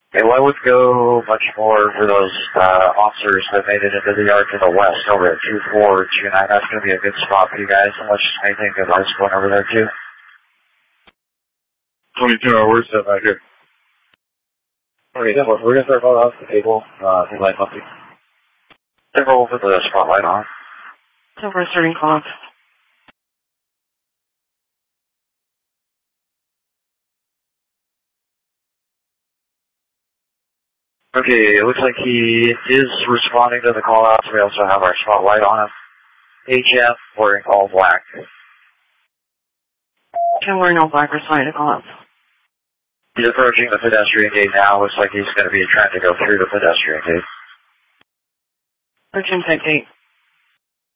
Okay, well, I would go much more for those officers that made it into the yard to the west over at 2429. That's going to be a good spot for you guys, unless anything good lights going over there too. 22 hours, set back here. Okay, then we're going to start going off the table. Light up. Then roll over the spotlight on. So we're starting call. Okay, it looks like he is responding to the call outs. We also have our spotlight on him. HF wearing all black. And wearing all black, responding to call outs. He's approaching the pedestrian gate now. Looks like he's going to be trying to go through the pedestrian gate. Approaching that gate.